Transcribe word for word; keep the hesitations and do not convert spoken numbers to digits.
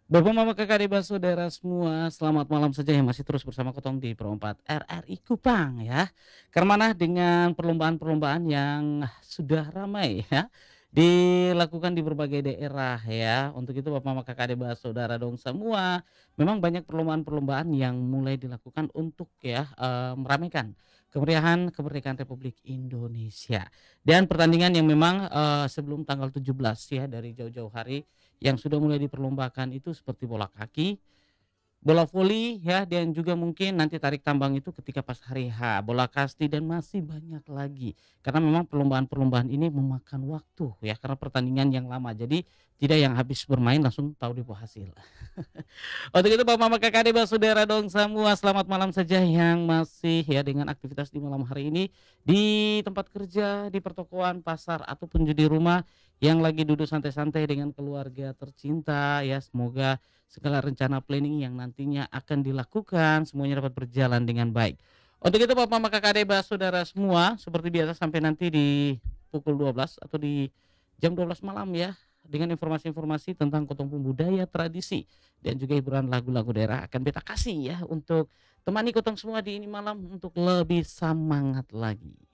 Bapak, Mama, Kakak, adik, saudara semua, selamat malam saja yang masih terus bersama Kotong di Pro empat R R I Kupang ya. Karena dengan perlombaan-perlombaan yang sudah ramai ya, dilakukan di berbagai daerah ya. Untuk itu Bapak, Mama, Kakak, adik, saudara dong semua, memang banyak perlombaan-perlombaan yang mulai dilakukan untuk ya, eee, meramaikan kemeriahan kemerdekaan Republik Indonesia. Dan pertandingan yang memang, eee, sebelum tanggal tujuh belas ya, dari jauh-jauh hari yang sudah mulai diperlombakan itu seperti bola kaki, bola voli ya, dan juga mungkin nanti tarik tambang itu ketika pas hari H, bola kasti dan masih banyak lagi. Karena memang perlombaan-perlombaan ini memakan waktu ya, karena pertandingan yang lama. Jadi tidak yang habis bermain langsung tahu depo hasil. Untuk itu Bapak, Mama, Kakak, adik, saudara dong semua, selamat malam saja yang masih ya dengan aktivitas di malam hari ini di tempat kerja, di pertokoan, pasar ataupun juga di rumah yang lagi duduk santai-santai dengan keluarga tercinta ya. Semoga segala rencana planning yang nantinya akan dilakukan semuanya dapat berjalan dengan baik. Untuk itu Bapak, Mama, Kakak, adik, saudara semua, seperti biasa sampai nanti di pukul dua belas atau di jam dua belas malam ya dengan informasi-informasi tentang Kotong budaya, tradisi dan juga hiburan lagu-lagu daerah akan beta kasih ya untuk temani Kotong semua di ini malam untuk lebih semangat lagi.